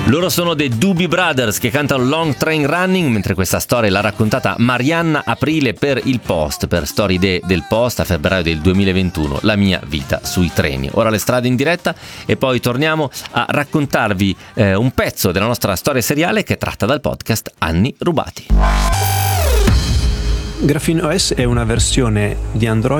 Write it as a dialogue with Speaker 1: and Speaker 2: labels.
Speaker 1: Loro sono The Doobie Brothers che cantano Long Train Running, mentre questa storia l'ha raccontata Marianna Aprile per Il Post, per Story Day del Post a febbraio del 2021, la mia vita sui treni. Ora le strade in diretta e poi torniamo a raccontarvi un pezzo della nostra storia seriale che è tratta dal podcast Anni Rubati.
Speaker 2: Graphene OS è una versione di Android